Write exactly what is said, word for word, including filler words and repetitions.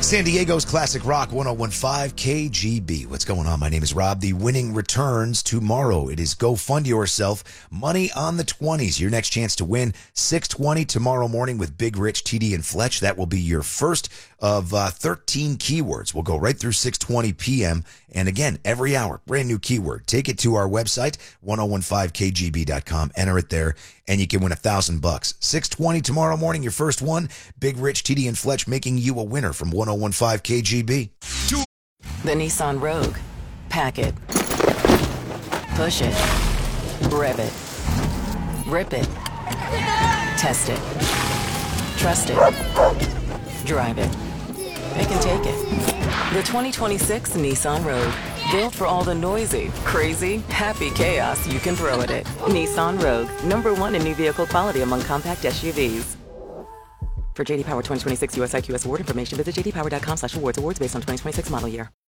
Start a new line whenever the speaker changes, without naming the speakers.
San Diego's Classic Rock one oh one point five K G B. What's going on? My name is Rob. The winning returns tomorrow. It is Go Fund Yourself. Money on the twenties. Your next chance to win six twenty tomorrow morning with Big Rich, T D, and Fletch. That will be your first of uh, thirteen keywords. We'll go right through six twenty p.m. And again, every hour, brand new keyword. Take it to our website, ten fifteen K G B dot com. Enter it there, and you can win a thousand bucks. six twenty tomorrow morning, your first one. Big Rich, T D, and Fletch making you a winner from ten fifteen K G B.
The Nissan Rogue. Pack it. Push it. Rev it. Rip it. Test it. Trust it. Drive it. Pick and take it. The twenty twenty-six Nissan Rogue. Built for all the noisy, crazy, happy chaos you can throw at it. Nissan Rogue. Number one in new vehicle quality among compact S U Vs. For J D Power twenty twenty-six U S I Q S award information, visit j d power dot com slash awards. Awards based on twenty twenty-six model year.